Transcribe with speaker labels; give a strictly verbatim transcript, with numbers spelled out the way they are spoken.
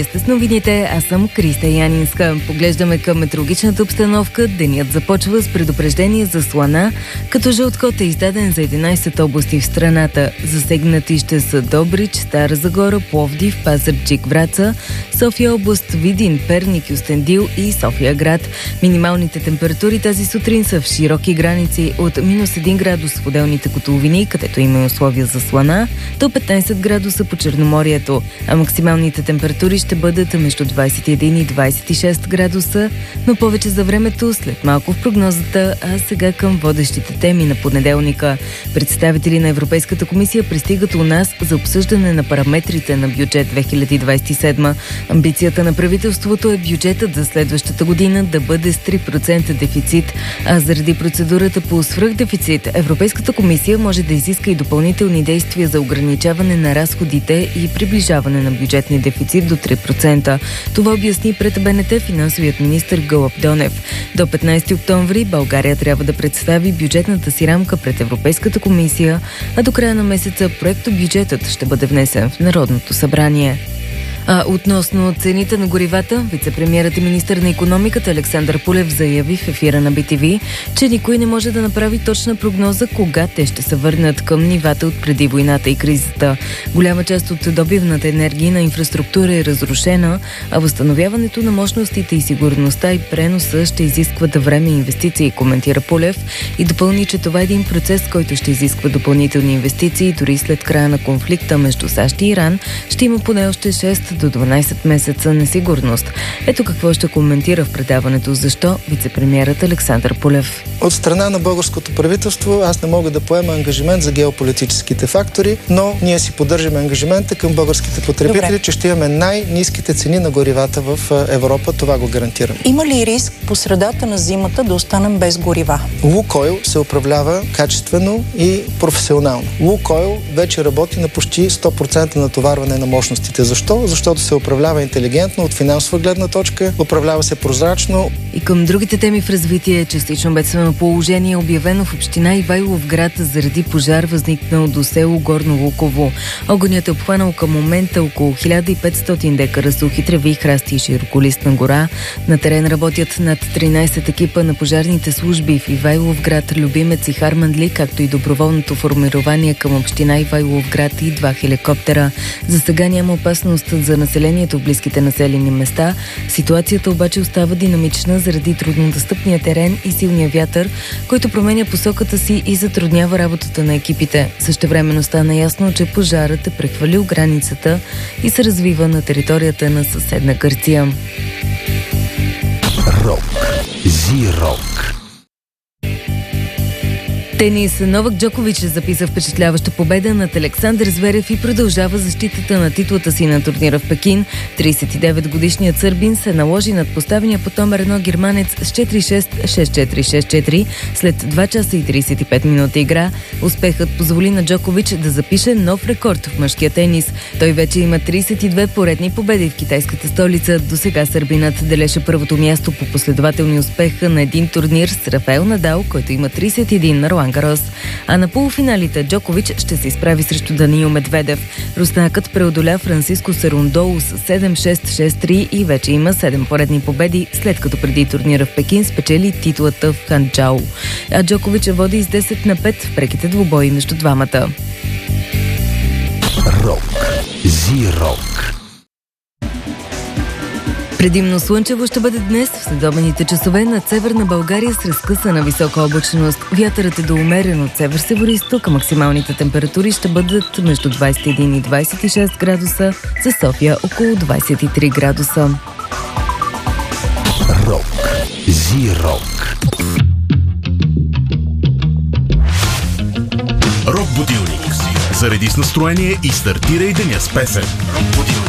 Speaker 1: Сте с новините, аз съм Криста Янинска. Поглеждаме към метеорологичната обстановка. Денят започва с предупреждение за слана, като жълт код е издаден за единайсет области в страната. Засегнати ще са Добрич, Стара Загора, Пловдив, Пазарджик, Враца, София област, Видин, Перник, Кюстендил и София град. Минималните температури тази сутрин са в широки граници от минус един градус в отделните котловини, където има условия за слана, до петнайсет градуса по Черноморието, а максималните температури ще бъдат между двайсет и един и двайсет и шест градуса, но повече за времето след малко в прогнозата, а сега към водещите теми на понеделника. Представители на Европейската комисия пристигат у нас за обсъждане на параметрите на бюджет две хиляди двайсет и седма. Амбицията на правителството е бюджетът за следващата година да бъде с три процента дефицит, а заради процедурата по свръхдефицит, Европейската комисия може да изиска и допълнителни действия за ограничаване на разходите и приближаване на бюджетния дефицит до три процента. Това обясни пред БНТ финансовият министър Гълъб Донев. До петнайсети октомври България трябва да представи бюджетната си рамка пред Европейската комисия, а до края на месеца проектобюджетът ще бъде внесен в Народното събрание. А относно цените на горивата, вицепремиерът и министър на икономиката Александър Пулев заяви в ефира на Би Ти Ви, че никой не може да направи точна прогноза кога те ще се върнат към нивата от преди войната и кризата. Голяма част от добивната енергийна инфраструктура е разрушена, а възстановяването на мощностите и сигурността и преноса ще изискват време и инвестиции, коментира Пулев и допълни, че това е един процес, който ще изисква допълнителни инвестиции. Дори след края на конфликта между САЩ и Иран ще има поне още шест до дванайсет месеца несигурност. Ето какво ще коментира в предаването «Защо» вицепремиерът Александър Пулев.
Speaker 2: От страна на българското правителство аз не мога да поема ангажимент за геополитическите фактори, но ние си поддържаме ангажимента към българските потребители, Добре. че ще имаме най-ниските цени на горивата в Европа. Това го гарантирам.
Speaker 3: Има ли риск по средата на зимата да останем без горива?
Speaker 2: Лукойл се управлява качествено и професионално. Лукойл вече работи на почти сто процента натоварване на мощностите. Защо? Защото се управлява интелигентно от финансова гледна точка, управлява се прозрачно.
Speaker 1: И към другите теми в развитие, частично бедствено положение, обявено в община Ивайловград заради пожар, възникнал до село Горно Луково. Огънят е обхванал към момента около хиляда и петстотин декара сухи треви, храсти и широколистна гора. На терен работят над тринайсет екипа на пожарните служби в Ивайловград, Любимец и Харманли, както и доброволното формирование към община Ивайловград и два хеликоптера. За сега няма опасност за населението в близките населени места. Ситуацията обаче остава динамична заради труднодостъпния терен и силния вятър, който променя посоката си и затруднява работата на екипите. Същевременно стана ясно, че пожарът е прехвърлил границата и се развива на територията на съседна Гърция.
Speaker 4: Рок. Зи-рок.
Speaker 1: Тенис. Новак Джокович записа впечатляваща победа над Александър Зверев и продължава защитата на титлата си на турнира в Пекин. трийсет и девет годишният сърбин се наложи над поставения под номер едно германец с четири шест, шест четири, шест четири след два часа и трийсет и пет минути игра. Успехът позволи на Джокович да запише нов рекорд в мъжкия тенис. Той вече има трийсет и две поредни победи в китайската столица. До сега сърбинът делеше първото място по последователни успеха на един турнир с Рафаел Надал, който има трийсет и един на Ролан Гарос. А на полуфиналите Джокович ще се изправи срещу Даниил Медведев. Руснакът преодоля Франциско Серундоу с седем шест, шест три и вече има седем поредни победи, след като преди турнира в Пекин спечели титлата в Ханчжоу. А Джокович води с десет на пет в преките двубои между двамата.
Speaker 4: Рок. Зи-рок.
Speaker 1: Предимно слънчево ще бъде днес в следобедните часове над Северна България с разкъсана висока облачност. Вятърът е до умерен от север-североизток, а максималните температури ще бъдат между двайсет и един и двайсет и шест градуса, за София около двайсет и три градуса.
Speaker 4: Рок. Зи-рок. Рок будилник. Зареди с настроение и стартирай деня с песен. Рок будилник.